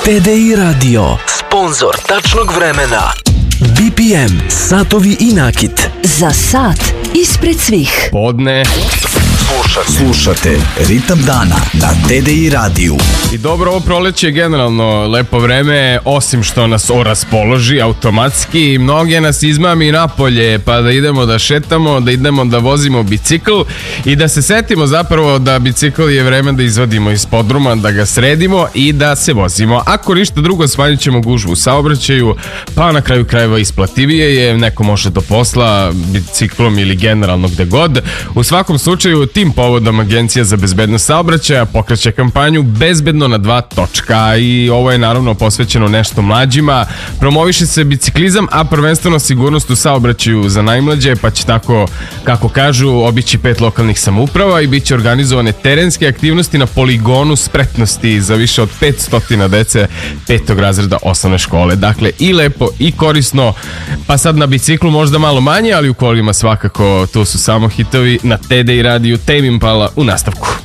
TDI Radio, sponzor tačnog vremena. BPM, satovi i nakit. Za sat ispred svih. Podne. Slušate Ritam dana na TDI radiju. I dobro, ovo proleće je generalno lepo vreme, osim što nas raspoloži automatski. Mnoge nas izmami napolje, pa da idemo da šetamo, da idemo da vozimo bicikl i da se setimo zapravo da bicikl je vreme da izvadimo iz podruma, da ga sredimo i da se vozimo. Ako ništa drugo, smanjit ćemo gužvu u saobraćaju, pa na kraju krajeva isplativije je, neko može do posla biciklom ili generalno gde god. U svakom slučaju, tim povodom Agencija za bezbednost saobraćaja pokreće kampanju Bezbedno na 2 točka i ovo je naravno posvećeno nešto mlađima. Promoviše se biciklizam, a prvenstveno sigurnost u saobraćaju za najmlađe, pa će tako, kako kažu, obići 5 lokalnih samouprava i bit će organizovane terenske aktivnosti na poligonu spretnosti za više od 500 dece 5. razreda osnovne škole. Dakle, i lepo i korisno, pa sad na biciklu možda malo manje, ali u kolima svakako, tu su samo hitovi na TDI radiju. Tame Impala u nastavku.